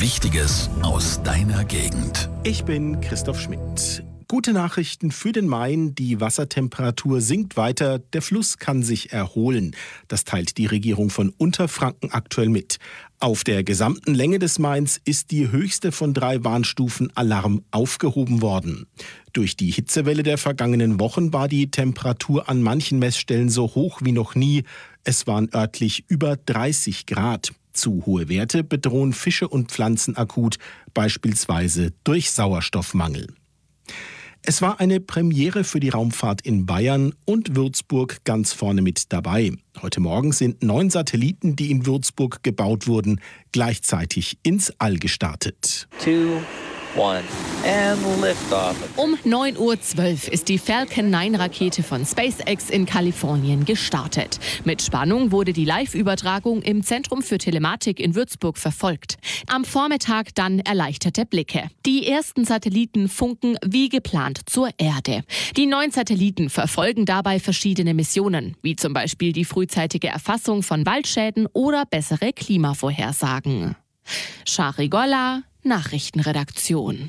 Wichtiges aus deiner Gegend. Ich bin Christoph Schmidt. Gute Nachrichten für den Main. Die Wassertemperatur sinkt weiter. Der Fluss kann sich erholen. Das teilt die Regierung von Unterfranken aktuell mit. Auf der gesamten Länge des Mains ist die höchste von 3 Warnstufen Alarm aufgehoben worden. Durch die Hitzewelle der vergangenen Wochen war die Temperatur an manchen Messstellen so hoch wie noch nie. Es waren örtlich über 30 Grad. Zu hohe Werte bedrohen Fische und Pflanzen akut, beispielsweise durch Sauerstoffmangel. Es war eine Premiere für die Raumfahrt in Bayern und Würzburg ganz vorne mit dabei. Heute Morgen sind 9 Satelliten, die in Würzburg gebaut wurden, gleichzeitig ins All gestartet. 2, 1 and liftoff. Um 9:12 Uhr ist die Falcon 9-Rakete von SpaceX in Kalifornien gestartet. Mit Spannung wurde die Live-Übertragung im Zentrum für Telematik in Würzburg verfolgt. Am Vormittag dann erleichterte Blicke. Die ersten Satelliten funken wie geplant zur Erde. Die 9 Satelliten verfolgen dabei verschiedene Missionen, wie zum Beispiel die frühzeitige Erfassung von Waldschäden oder bessere Klimavorhersagen. Shari Golla, Nachrichtenredaktion.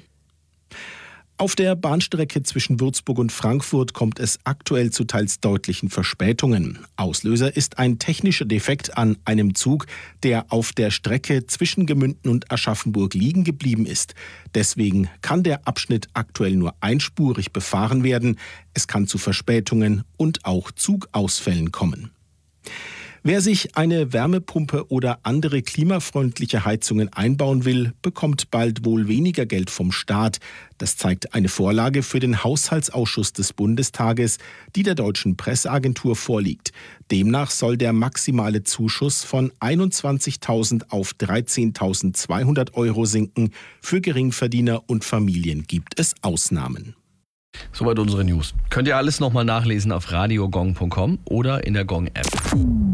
Auf der Bahnstrecke zwischen Würzburg und Frankfurt kommt es aktuell zu teils deutlichen Verspätungen. Auslöser ist ein technischer Defekt an einem Zug, der auf der Strecke zwischen Gemünden und Aschaffenburg liegen geblieben ist. Deswegen kann der Abschnitt aktuell nur einspurig befahren werden. Es kann zu Verspätungen und auch Zugausfällen kommen. Wer sich eine Wärmepumpe oder andere klimafreundliche Heizungen einbauen will, bekommt bald wohl weniger Geld vom Staat. Das zeigt eine Vorlage für den Haushaltsausschuss des Bundestages, die der Deutschen Presseagentur vorliegt. Demnach soll der maximale Zuschuss von 21.000 auf 13.200 € sinken. Für Geringverdiener und Familien gibt es Ausnahmen. Soweit unsere News. Könnt ihr alles nochmal nachlesen auf radiogong.com oder in der Gong-App.